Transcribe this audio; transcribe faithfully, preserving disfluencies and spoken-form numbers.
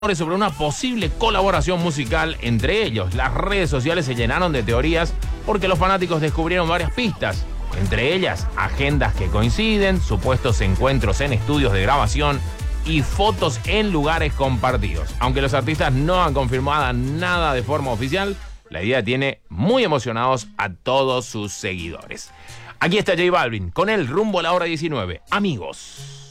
sobre una posible colaboración musical entre ellos. Las redes sociales se llenaron de teorías porque los fanáticos descubrieron varias pistas, entre ellas agendas que coinciden, supuestos encuentros en estudios de grabación y fotos en lugares compartidos. Aunque los artistas no han confirmado nada de forma oficial, la idea tiene muy emocionados a todos sus seguidores. Aquí está J Balvin, con él rumbo a la hora diecinueve. Amigos.